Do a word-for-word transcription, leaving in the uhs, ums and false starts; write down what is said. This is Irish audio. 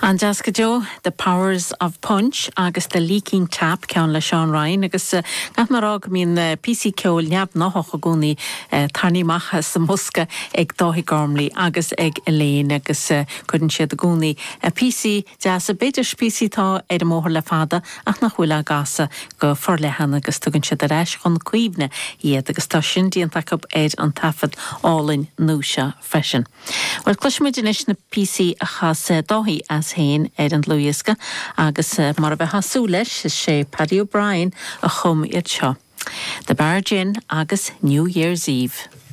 An Jessica Joe, The Powers of Punch, agus The Leaking Tap, ceann le Sean Ryan, agus uh, gath marrá go mín uh, P C ceol neab náthach a gúnaí uh, tarní macha sa musca ag dóthaí gormlaí agus ag Elaine agus uh, chuann siad a gúnaí. Uh, P C, deas a beidir P C tá ar a móthir le fada ach nach bhfuil a gasa go forlehan agus tugann siad a reis chun cuimhne iad agus tá sin díontach ab éid an tafad álainn núise freisin. Well, cluisiid inis na P C a chas uh, dóthaí as hain ar an Luisca agus uh, mar a bheith hasú leis is sé Paddy O'Brien a chum iad seo. The Bar Gin agus New Year's Eve.